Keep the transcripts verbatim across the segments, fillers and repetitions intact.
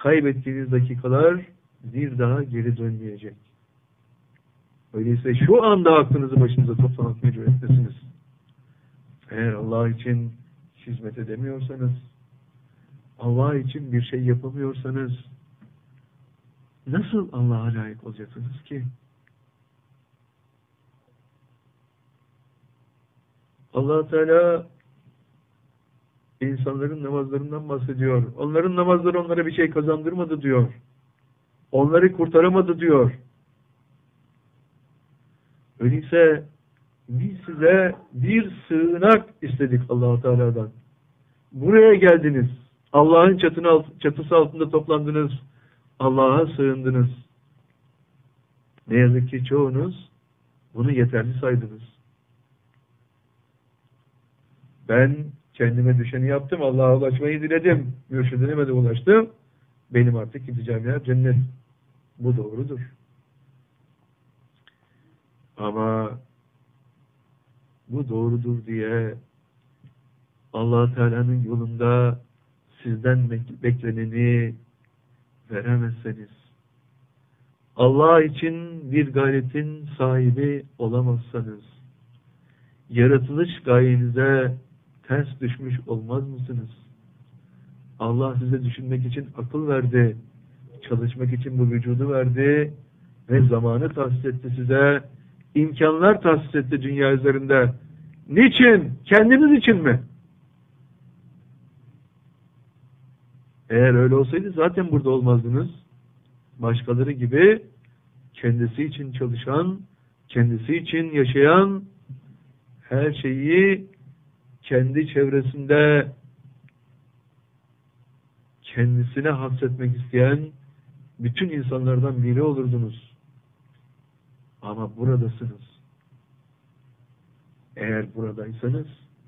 kaybettiğiniz dakikalar bir daha geri dönmeyecek. Öyleyse şu anda aklınızı başınıza toplamak mecburiyetindesiniz. Eğer Allah için hizmet edemiyorsanız, Allah için bir şey yapamıyorsanız, nasıl Allah'a layık olacaksınız ki? Allah Teala insanların namazlarından bahsediyor. Onların namazları onlara bir şey kazandırmadı diyor. Onları kurtaramadı diyor. Öyleyse biz size bir sığınak istedik Allah Teala'dan. Buraya geldiniz. Allah'ın çatısı altında toplandınız. Allah'a sığındınız. Ne yazık ki çoğunuz bunu yeterli saydınız. Ben kendime düşeni yaptım. Allah'a ulaşmayı diledim. Mürşidime de ulaştım. Benim artık gideceğim yer cennet. Bu doğrudur. Ama bu doğrudur diye Allah Teala'nın yolunda sizden bekleneni veremezseniz, Allah için bir gayretin sahibi olamazsanız, yaratılış gayenize ters düşmüş olmaz mısınız? Allah size düşünmek için akıl verdi, çalışmak için bu vücudu verdi ve zamanı tahsis etti size, imkanlar tahsis etti dünya üzerinde. Niçin? Kendiniz için mi? Eğer öyle olsaydı zaten burada olmazdınız. Başkaları gibi kendisi için çalışan, kendisi için yaşayan, her şeyi kendi çevresinde kendisine hapsetmek isteyen bütün insanlardan biri olurdunuz. Ama buradasınız. Eğer buradaysanız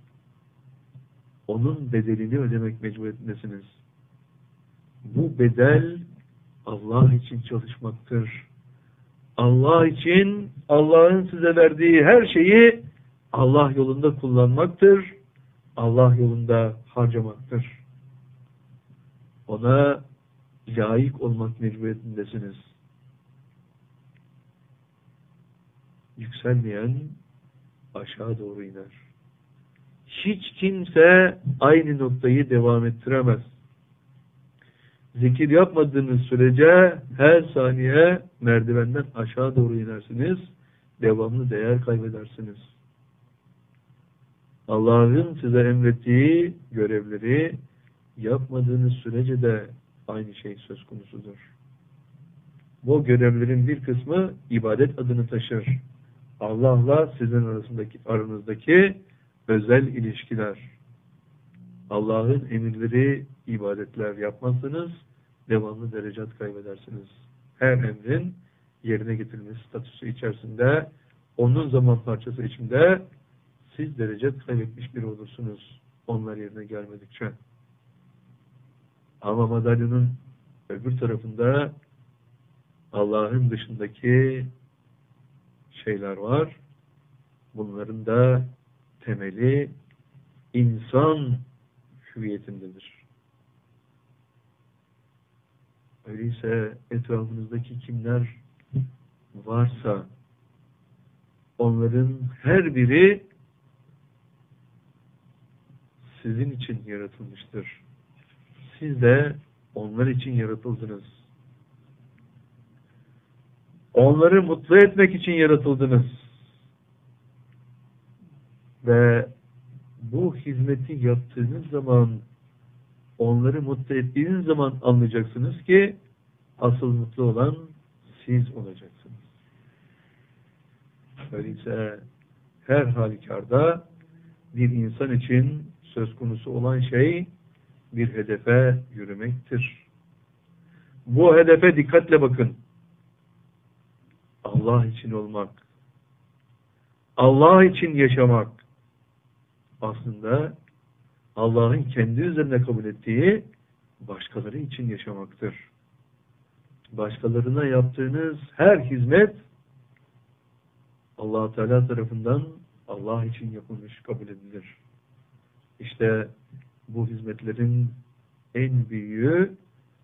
onun bedelini ödemek mecburiyetindesiniz. Bu bedel Allah için çalışmaktır. Allah için Allah'ın size verdiği her şeyi Allah yolunda kullanmaktır. Allah yolunda harcamaktır. Ona layık olmak mecburiyetindesiniz. Yükselmeyen aşağı doğru iner. Hiç kimse aynı noktayı devam ettiremez. Zikir yapmadığınız sürece her saniye merdivenden aşağı doğru inersiniz. Devamlı değer kaybedersiniz. Allah'ın size emrettiği görevleri yapmadığınız sürece de aynı şey söz konusudur. Bu görevlerin bir kısmı ibadet adını taşır. Allah'la sizin arasındaki aranızdaki özel ilişkiler. Allah'ın emirleri, ibadetler yapmazsanız devamlı derecat kaybedersiniz. Her emrin yerine getirilmesi statüsü içerisinde, onun zaman parçası içinde siz derecat kaybetmiş biri olursunuz. Onlar yerine gelmedikçe. Ama madalyonun öbür tarafında Allah'ın dışındaki şeyler var. Bunların da temeli insan hüviyetindedir. Öyleyse etrafınızdaki kimler varsa onların her biri sizin için yaratılmıştır. Siz de onlar için yaratıldınız. Onları mutlu etmek için yaratıldınız. Ve bu hizmeti yaptığınız zaman, onları mutlu ettiğiniz zaman anlayacaksınız ki asıl mutlu olan siz olacaksınız. Öyleyse her halükarda bir insan için söz konusu olan şey bir hedefe yürümektir. Bu hedefe dikkatle bakın. Allah için olmak, Allah için yaşamak aslında Allah'ın kendi üzerine kabul ettiği başkaları için yaşamaktır. Başkalarına yaptığınız her hizmet Allah Teala tarafından Allah için yapılmış kabul edilir. İşte bu hizmetlerin en büyüğü